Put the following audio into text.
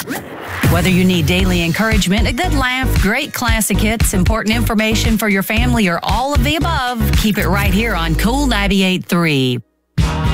Whether you need daily encouragement, a good laugh, great classic hits, important information for your family, or all of the above, keep it right here on Cool 98.3.